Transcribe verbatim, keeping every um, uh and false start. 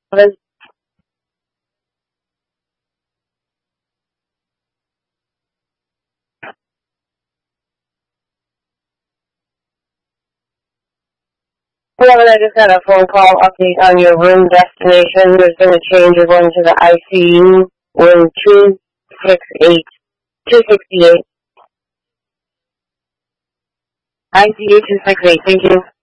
Well, I just got a phone call update on your room destination. There's been a change. You're going to the I C U, room two sixty-eight. two sixty-eight. I C U two sixty-eight. Thank you.